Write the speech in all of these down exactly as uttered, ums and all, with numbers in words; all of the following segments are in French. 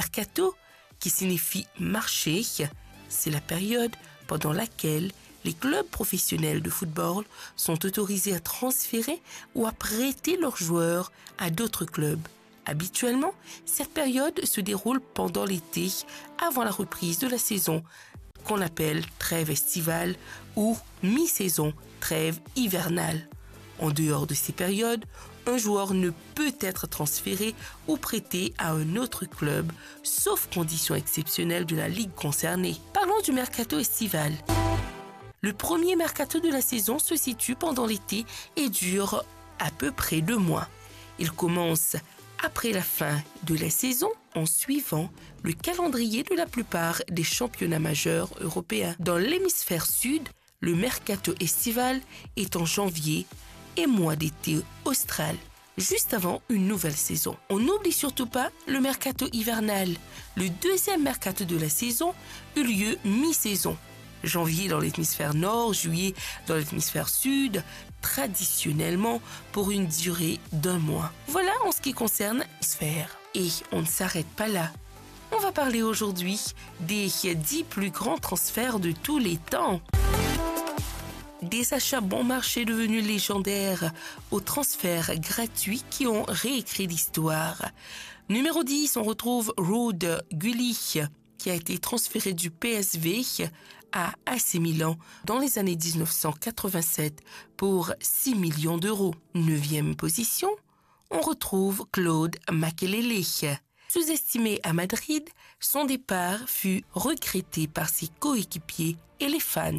mercato, qui signifie marché, c'est la période pendant laquelle les clubs professionnels de football sont autorisés à transférer ou à prêter leurs joueurs à d'autres clubs. Habituellement, cette période se déroule pendant l'été, avant la reprise de la saison, qu'on appelle trêve estivale ou mi-saison, trêve hivernale. En dehors de ces périodes, un joueur ne peut être transféré ou prêté à un autre club, sauf conditions exceptionnelles de la ligue concernée. Parlons du mercato estival. Le premier mercato de la saison se situe pendant l'été et dure à peu près deux mois. Il commence après la fin de la saison en suivant le calendrier de la plupart des championnats majeurs européens. Dans l'hémisphère sud, le mercato estival est en janvier et mois d'été austral, juste avant une nouvelle saison. On n'oublie surtout pas le mercato hivernal. Le deuxième mercato de la saison eut lieu mi-saison. Janvier dans l'hémisphère nord, juillet dans l'hémisphère sud, traditionnellement pour une durée d'un mois. Voilà en ce qui concerne l'hémisphère. Et on ne s'arrête pas là. On va parler aujourd'hui des dix plus grands transferts de tous les temps. Des achats bon marché devenus légendaires aux transferts gratuits qui ont réécrit l'histoire. Numéro dix, on retrouve Ruud Gullit, qui a été transféré du P S V à A C Milan dans les années dix-neuf cent quatre-vingt-sept pour six millions d'euros. Neuvième position, on retrouve Claude Makelele. Sous-estimé à Madrid, son départ fut regretté par ses coéquipiers et les fans.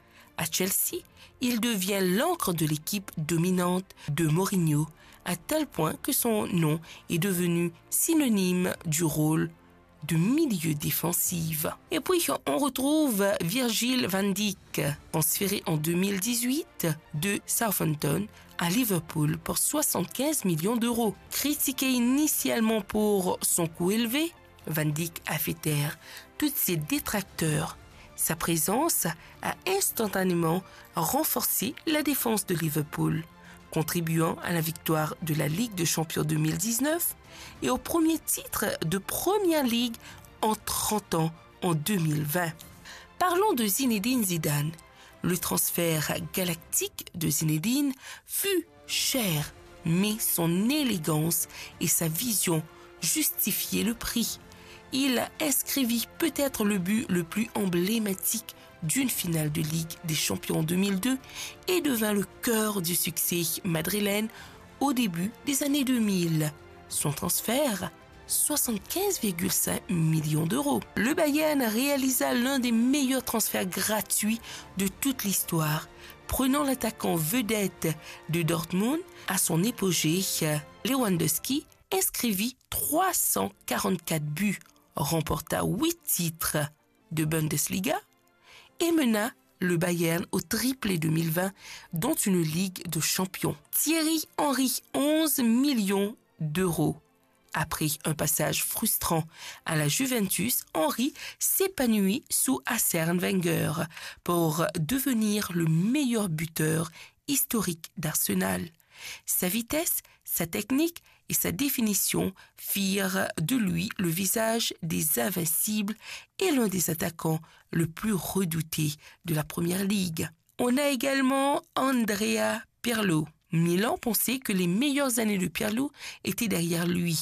À Chelsea, il devient l'encre de l'équipe dominante de Mourinho, à tel point que son nom est devenu synonyme du rôle de milieu défensif. Et puis, on retrouve Virgil van Dijk, transféré en deux mille dix-huit de Southampton à Liverpool pour soixante-quinze millions d'euros. Critiqué initialement pour son coût élevé, Van Dijk a fait taire tous ses détracteurs. Sa présence a instantanément renforcé la défense de Liverpool, contribuant à la victoire de la Ligue des Champions deux mille dix-neuf et au premier titre de Première Ligue en trente ans en deux mille vingt. Parlons de Zinedine Zidane. Le transfert galactique de Zinedine fut cher, mais son élégance et sa vision justifiaient le prix. Il inscrivit peut-être le but le plus emblématique d'une finale de Ligue des Champions en deux mille deux et devint le cœur du succès madrilène au début des années deux mille. Son transfert, soixante-quinze virgule cinq millions d'euros. Le Bayern réalisa l'un des meilleurs transferts gratuits de toute l'histoire, prenant l'attaquant vedette de Dortmund à son épogée. Lewandowski inscrivit trois cent quarante-quatre buts, remporta huit titres de Bundesliga et mena le Bayern au triplé deux mille vingt, dont une Ligue de champions. Thierry Henry, onze millions d'euros. Après un passage frustrant à la Juventus, Henry s'épanouit sous Arsène Wenger pour devenir le meilleur buteur historique d'Arsenal. Sa vitesse, sa technique et sa définition firent de lui le visage des invincibles et l'un des attaquants le plus redoutés de la Première Ligue. On a également Andrea Pirlo. Milan pensait que les meilleures années de Pirlo étaient derrière lui.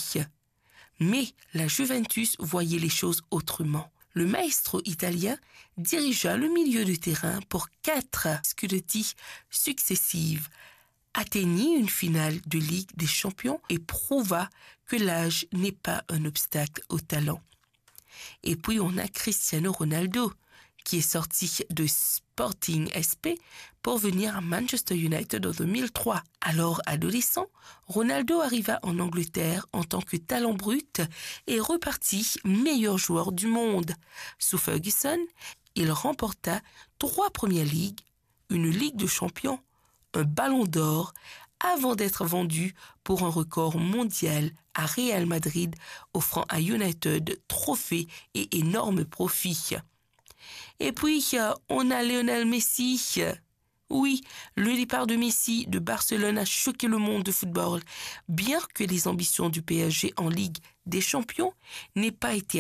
Mais la Juventus voyait les choses autrement. Le maestro italien dirigea le milieu de terrain pour quatre scudetti successives, atteignit une finale de Ligue des Champions et prouva que l'âge n'est pas un obstacle au talent. Et puis on a Cristiano Ronaldo, qui est sorti de Sporting S P pour venir à Manchester United en deux mille trois. Alors adolescent, Ronaldo arriva en Angleterre en tant que talent brut et repartit meilleur joueur du monde. Sous Ferguson, il remporta trois Premières Ligues, une Ligue de Champions, un ballon d'or, avant d'être vendu pour un record mondial à Real Madrid, offrant à United trophées et énormes profits. Et puis, on a Lionel Messi. Oui, le départ de Messi de Barcelone a choqué le monde de football, bien que les ambitions du P S G en Ligue des Champions n'aient pas été